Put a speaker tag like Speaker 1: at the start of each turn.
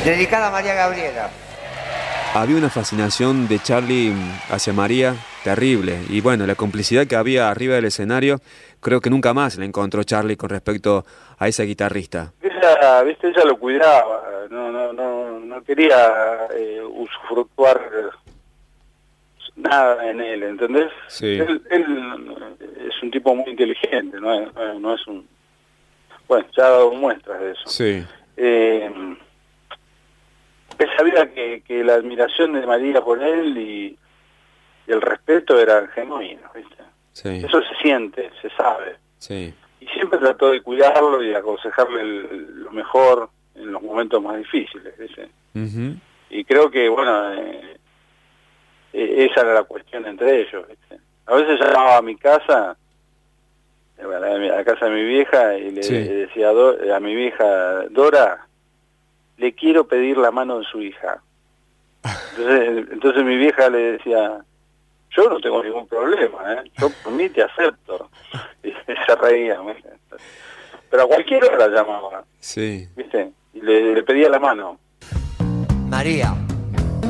Speaker 1: Dedicada a María Gabriela.
Speaker 2: Había una fascinación de Charly hacia María terrible. Y bueno, la complicidad que había arriba del escenario, creo que nunca más la encontró Charly con respecto a esa guitarrista.
Speaker 3: Ella, viste, ella lo cuidaba, no quería usufructuar nada en él, ¿entendés?
Speaker 2: Sí.
Speaker 3: Él es un tipo muy inteligente, no es un... Bueno, ya ha dado muestras de eso.
Speaker 2: Sí.
Speaker 3: Él sabía que la admiración de María por él y el respeto eran genuinos, ¿viste?
Speaker 2: Sí.
Speaker 3: Eso se siente, se sabe.
Speaker 2: Sí.
Speaker 3: Y siempre trató de cuidarlo y de aconsejarle lo mejor en los momentos más difíciles, ¿viste?
Speaker 2: Uh-huh.
Speaker 3: Y creo que, bueno, esa era la cuestión entre ellos, ¿viste? A veces llamaba a mi casa, a la casa de mi vieja, y le decía a mi vieja, Dora, le quiero pedir la mano de su hija. Entonces mi vieja le decía, yo no tengo ningún problema, yo por mí te acepto. Y se reía, ¿viste? Pero a cualquier hora llamaba,
Speaker 2: Sí.
Speaker 3: ¿viste? Y le pedía la mano.
Speaker 1: María.